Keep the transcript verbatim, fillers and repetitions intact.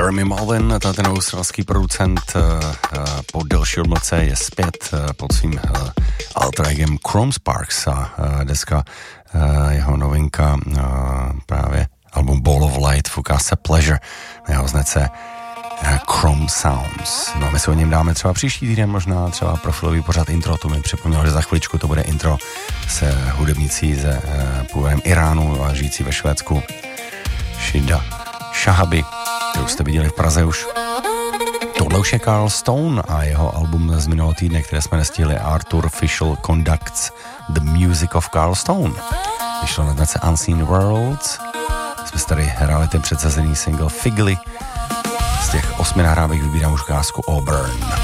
Jeremy Mulvin, ten australský producent, po delší odmlce je zpět pod svým alter egem Chrome Sparks a deska jeho novinka právě album Ball of Light v ukázce Pleasure na jeho znece Chrome Sounds. No a my se o něm dáme třeba příští týden, možná třeba profilový pořad intro, to mi připomnělo, že za chviličku to bude intro se hudebnicí ze původem Iránu a žijící ve Švédsku Shida Shahabi, kterou jste viděli v Praze už. Tohle už je Carl Stone a jeho album z minulého týdne, které jsme nestihli, Arthur Fischl Conducts The Music of Carl Stone. Vyšlo na dnece Unseen Worlds. Jsme si tady hráli ten předsazený single Figly. Z těch osmi nahrávek vybírám už ukázku Auburn.